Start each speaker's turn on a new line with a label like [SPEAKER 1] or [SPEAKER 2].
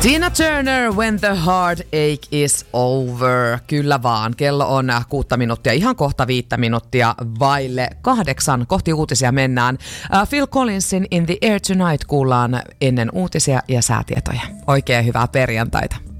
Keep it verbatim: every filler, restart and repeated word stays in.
[SPEAKER 1] Tina Turner, When the Heartache is Over. Kyllä vaan. Kello on kuutta minuuttia, ihan kohta viittä minuuttia vaille kahdeksan. Kohti uutisia mennään. Uh, Phil Collinsin In the Air Tonight kuullaan ennen uutisia ja säätietoja. Oikein hyvää perjantaita.